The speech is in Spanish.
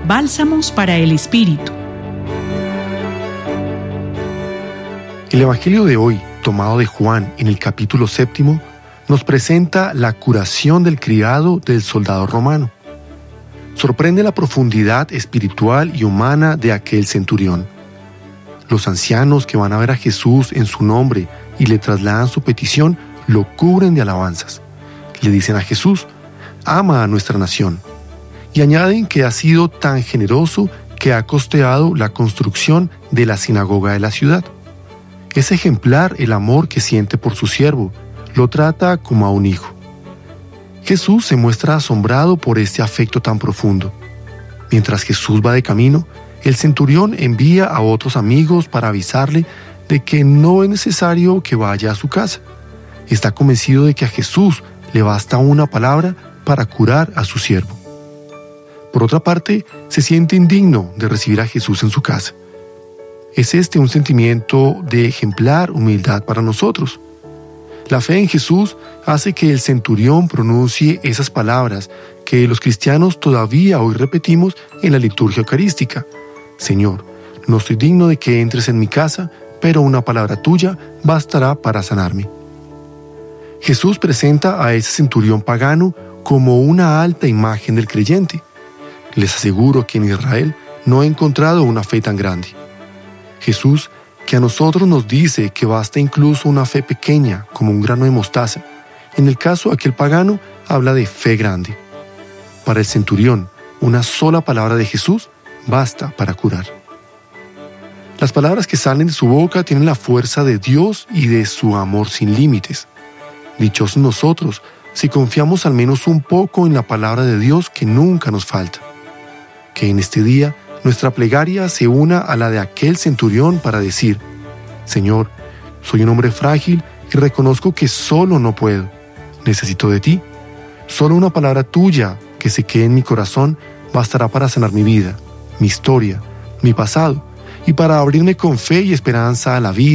Bálsamos para el Espíritu. El Evangelio de hoy, tomado de Juan en el capítulo 7, nos presenta la curación del criado del soldado romano. Sorprende la profundidad espiritual y humana de aquel centurión. Los ancianos que van a ver a Jesús en su nombre y le trasladan su petición, lo cubren de alabanzas. Le dicen a Jesús: ama a nuestra nación. Y añaden que ha sido tan generoso que ha costeado la construcción de la sinagoga de la ciudad. Es ejemplar el amor que siente por su siervo, lo trata como a un hijo. Jesús se muestra asombrado por este afecto tan profundo. Mientras Jesús va de camino, el centurión envía a otros amigos para avisarle de que no es necesario que vaya a su casa. Está convencido de que a Jesús le basta una palabra para curar a su siervo. Por otra parte, se siente indigno de recibir a Jesús en su casa. Es este un sentimiento de ejemplar humildad para nosotros. La fe en Jesús hace que el centurión pronuncie esas palabras que los cristianos todavía hoy repetimos en la liturgia eucarística. Señor, no estoy digno de que entres en mi casa, pero una palabra tuya bastará para sanarme. Jesús presenta a ese centurión pagano como una alta imagen del creyente. Les aseguro que en Israel no he encontrado una fe tan grande. Jesús, que a nosotros nos dice que basta incluso una fe pequeña como un grano de mostaza, en el caso de aquel pagano habla de fe grande. Para el centurión, una sola palabra de Jesús basta para curar. Las palabras que salen de su boca tienen la fuerza de Dios y de su amor sin límites. Dichosos nosotros si confiamos al menos un poco en la palabra de Dios que nunca nos falta. Que en este día nuestra plegaria se una a la de aquel centurión para decir: Señor, soy un hombre frágil y reconozco que solo no puedo. Necesito de ti. Solo una palabra tuya que se quede en mi corazón bastará para sanar mi vida, mi historia, mi pasado y para abrirme con fe y esperanza a la vida.